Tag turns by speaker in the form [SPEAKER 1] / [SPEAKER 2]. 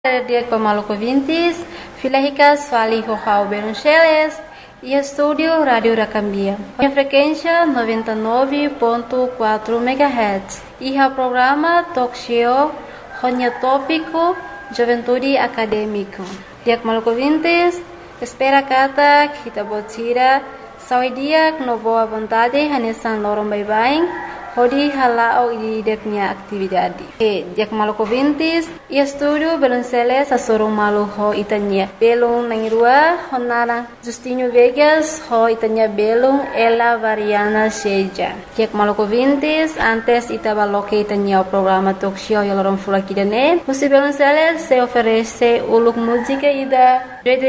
[SPEAKER 1] Dia Pamaluco Vintes, Filahicas Fali Rojao Beruncheles e Estúdio Rádio Racambia. A frequência 99.4 MHz. E o programa Talk Show, Ronya Tópico, Juventude Acadêmico. Dia Pamaluco Vintes, espera kata kita botira, saudia no boa vontade, hanesan lorong bye-bye. Hodi halao ideknya atividade. Dia Pamaluco Vintes, e estúdio Belunceles a sorong malu ho itanya. Belung nangirua honara Justinho Vegas ho itanya belung ela variana seja. Dia Pamaluco Vintes, antes itabaloque itanya o programa talk show yolorong fulakidane. Musi Belunceles se oferece uluk música ida